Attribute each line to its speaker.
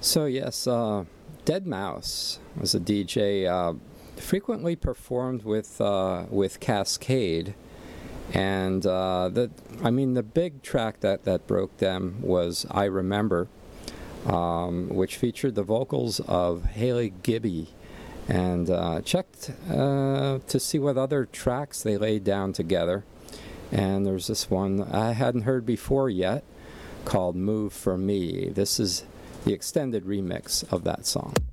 Speaker 1: So yes, deadmau5 was a DJ. Frequently performed with Kaskade, and the big track that broke them was "I Remember," which featured the vocals of Haley Gibby, and checked to see what other tracks they laid down together. And there's this one I hadn't heard before yet called "Move for Me." This is the extended remix of that song.